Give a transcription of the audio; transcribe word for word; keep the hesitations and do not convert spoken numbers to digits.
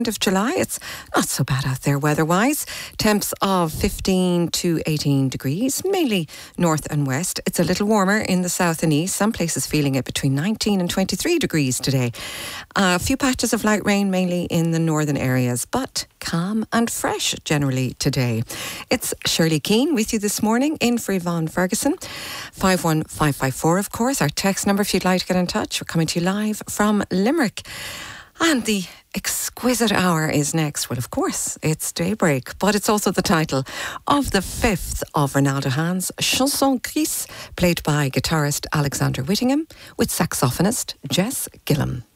of July. It's not so bad out there weather-wise. Temps of fifteen to eighteen degrees, mainly north and west. It's a little warmer in the south and east. Some places feeling it between nineteen and twenty-three degrees today. Uh, a few patches of light rain, mainly in the northern areas, but calm and fresh generally today. It's Shirley Keane with you this morning in for Yvonne Ferguson. five one five five four, of course, our text number if you'd like to get in touch. We're coming to you live from Limerick. And the exquisite hour is next. Well, of course, it's Daybreak, but it's also the title of the fifth of Ronaldo Hahn's Chanson Grise, played by guitarist Alexander Whittingham with saxophonist Jess Gillum.